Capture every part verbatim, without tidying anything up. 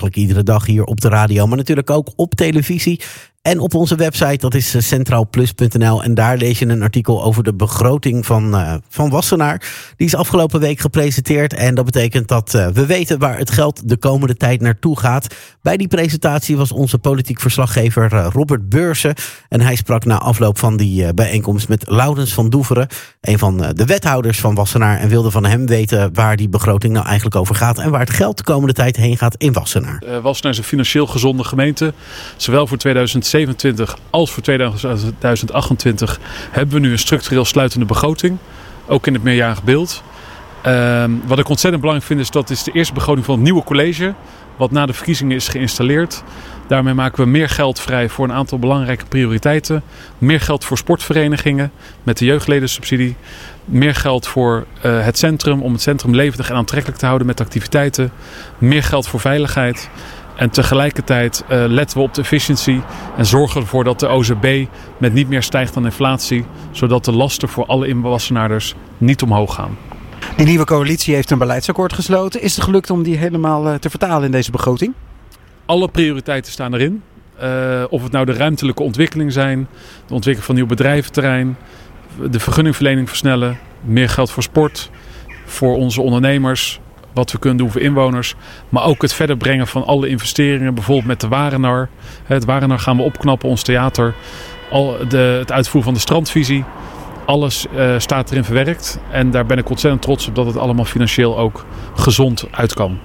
eigenlijk iedere dag hier op de radio, maar natuurlijk ook op televisie. En op onze website, dat is centraal plus punt n l. En daar lees je een artikel over de begroting van, uh, van Wassenaar. Die is afgelopen week gepresenteerd. En dat betekent dat uh, we weten waar het geld de komende tijd naartoe gaat. Bij die presentatie was onze politiek verslaggever uh, Robert Beursen. En hij sprak na afloop van die uh, bijeenkomst met Laurens van Doeveren, een van uh, de wethouders van Wassenaar. En wilde van hem weten waar die begroting nou eigenlijk over gaat. En waar het geld de komende tijd heen gaat in Wassenaar. Uh, Wassenaar is een financieel gezonde gemeente. Zowel voor tweeduizend zevenentwintig als voor tweeduizend achtentwintig hebben we nu een structureel sluitende begroting. Ook in het meerjarig beeld. Uh, wat ik ontzettend belangrijk vind is dat dit is de eerste begroting van het nieuwe college. Wat na de verkiezingen is geïnstalleerd. Daarmee maken we meer geld vrij voor een aantal belangrijke prioriteiten. Meer geld voor sportverenigingen met de jeugdledensubsidie. Meer geld voor uh, het centrum om het centrum levendig en aantrekkelijk te houden met activiteiten. Meer geld voor veiligheid. En tegelijkertijd uh, letten we op de efficiëntie en zorgen ervoor dat de O Z B met niet meer stijgt dan inflatie. Zodat de lasten voor alle inwassenaarders niet omhoog gaan. Die nieuwe coalitie heeft een beleidsakkoord gesloten. Is het gelukt om die helemaal uh, te vertalen in deze begroting? Alle prioriteiten staan erin. Uh, of het nou de ruimtelijke ontwikkeling zijn, de ontwikkeling van nieuw bedrijventerrein, de vergunningverlening versnellen, meer geld voor sport, voor onze ondernemers, wat we kunnen doen voor inwoners. Maar ook het verder brengen van alle investeringen, bijvoorbeeld met de Warenar. Het Warenar gaan we opknappen, ons theater. Al de, het uitvoeren van de strandvisie. Alles uh, staat erin verwerkt. En daar ben ik ontzettend trots op dat het allemaal financieel ook gezond uit kan.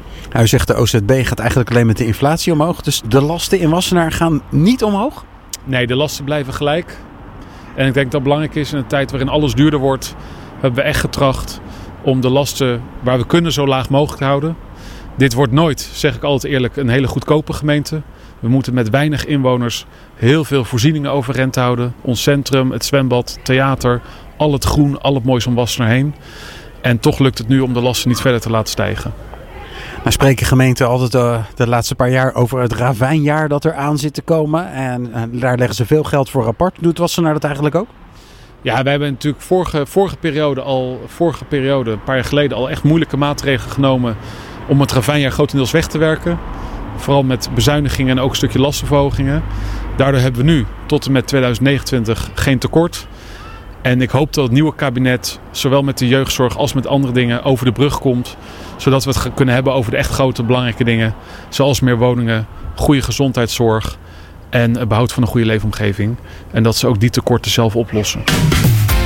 U zegt de O Z B gaat eigenlijk alleen met de inflatie omhoog. Dus de lasten in Wassenaar gaan niet omhoog? Nee, de lasten blijven gelijk. En ik denk dat het belangrijk is in een tijd waarin alles duurder wordt. Hebben we echt getracht om de lasten waar we kunnen zo laag mogelijk te houden. Dit wordt nooit, zeg ik altijd eerlijk, een hele goedkope gemeente. We moeten met weinig inwoners heel veel voorzieningen overeind houden. Ons centrum, het zwembad, theater, al het groen, al het moois om Wassenaar heen. En toch lukt het nu om de lasten niet verder te laten stijgen. Nou spreken gemeenten altijd uh, de laatste paar jaar over het ravijnjaar dat er aan zit te komen. En uh, daar leggen ze veel geld voor apart. Doet Wassenaar dat eigenlijk ook? Ja, wij hebben natuurlijk vorige, vorige, periode al, vorige periode, een paar jaar geleden, al echt moeilijke maatregelen genomen om het ravijnjaar grotendeels weg te werken. Vooral met bezuinigingen en ook een stukje lastenverhogingen. Daardoor hebben we nu tot en met tweeduizend negenentwintig geen tekort. En ik hoop dat het nieuwe kabinet, zowel met de jeugdzorg als met andere dingen, over de brug komt. Zodat we het kunnen hebben over de echt grote belangrijke dingen. Zoals meer woningen, goede gezondheidszorg en behoud van een goede leefomgeving. En dat ze ook die tekorten zelf oplossen.